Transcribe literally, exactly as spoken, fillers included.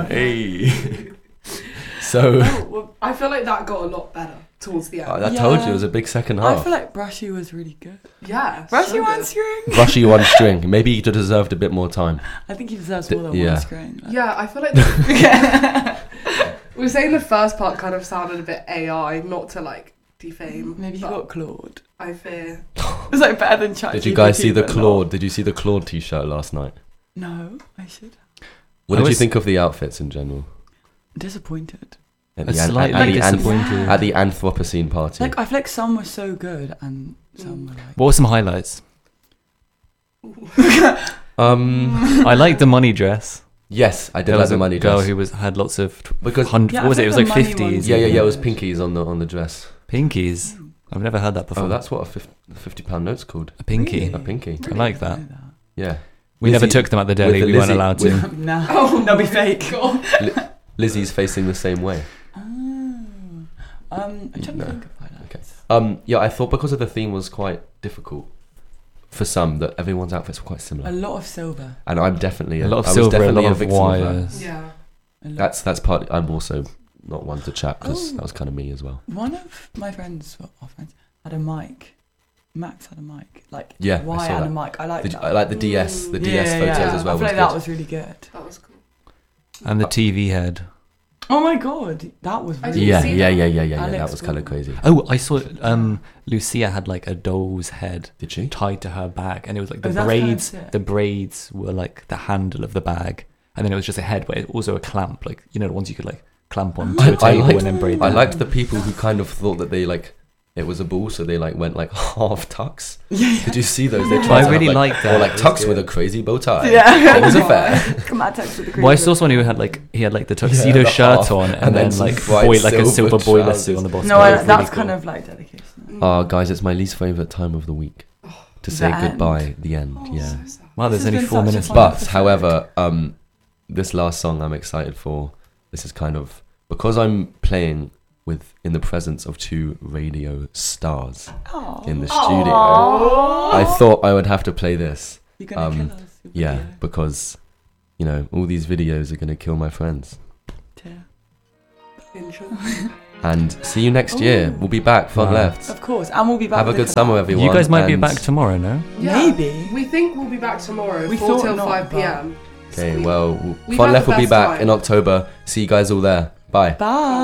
Hey. So. Oh, well, I feel like that got a lot better towards the end. I, I Yeah. told you it was a big second half. I feel like Brushy was really good. Yeah. Brushy so one good. string. Brushy one string. Maybe he deserved a bit more time. I think he deserves D- more than yeah. one string. Yeah, I feel like the, we were saying the first part kind of sounded a bit A I, not to like defame. Maybe he but got clawed. I fear. It was like better than Chat Did you guys G P T, see the but not. Claude? Did you see the Claude t-shirt last night? No, I should. What I did you was- think of the outfits in general? Disappointed. At I'm the, an- slightly at, the an- disappointed. at the Anthropocene party. Like I feel like some were so good and some were like. What were some highlights? um, I liked the money dress. yes, I did There like was the a money girl dress. who was had lots of t- Because hundred. Yeah, what was I it? It was think like the money fifties. ones yeah, yeah, yeah, it was good. pinkies on the on the dress. Pinkies. I've never heard that before. Oh, that's what a fif- fifty pound note's called. a pinky. Really? A pinky. I like that. know Yeah. We Lizzie- never took them at the deli. with the We weren't Lizzie- allowed with- to. nah. Oh, They'll be my fake. God. Lizzie's facing the same way. Oh. Um, I'm trying No. to think of highlights. Um, yeah, I thought because of the theme was quite difficult for some, that everyone's outfits were quite similar. A lot of silver. And I'm definitely A lot of I was silver, a definitely lot of victim of that. wires. Yeah. A lot. That's that's part. I'm also not one to chat because Oh. that was kind of me as well. One of my friends, well, our friends, had a mic. Max had a mic. Like, Yeah, I why saw had that. a mic? I like The, that. I like the D S, the Mm. D S Yeah, photos yeah. as well. I feel was like that good. was really good. That was cool. And the T V head. Oh my god, that was I really didn't Yeah, see yeah, that. yeah, yeah, yeah, yeah. Alex That was kind of Baldwin. crazy. Oh, I saw um, Lucia had like a doll's head Did she? tied to her bag, and it was like the Oh, that's kind of braids. sick. The braids were like the handle of the bag, and then it was just a head, but it also a clamp, like you know the ones you could like clamp onto I- a I table liked- and then braid. I them. liked the people who kind of thought that they like it was a ball, so they like went like half tucks. Yeah, yeah. Did you see those? They I tried to really have, liked that. Or like It was tucks good. with a crazy bow tie. Yeah. It was a fair. Come on, text with the Well, I saw someone who had like he had like the tuxedo Yeah, the shirt half, on, and, and then then, some like bright boy, like a silver silver boiler trousers. suit on the bottom. No, It I, was really that's cool. kind of like dedication. Oh, guys, it's my least favorite time of the week to say The end. goodbye. The end. Oh, yeah. so sad. Wow, This there's has only been four such a minutes fun left. But episode. however, um, this last song I'm excited for. This is kind of because I'm playing with in the presence of two radio stars Aw. in the studio. Aw. I thought I would have to play this. You're gonna um, kill us. with Yeah, video. because you know all these videos are gonna kill my friends. Yeah. Intro. And see you next year. Ooh. We'll be back. Fun Wow. left. Of course, and we'll be back. Have a with good different summer, albums. everyone. You guys might be and- back tomorrow, no? Yeah. Maybe. We think we'll be back tomorrow, We four thought till not, five but- p.m. Okay, So we- well, we've Fun had Left the will be best back time. in October. See you guys all there. Bye. Bye.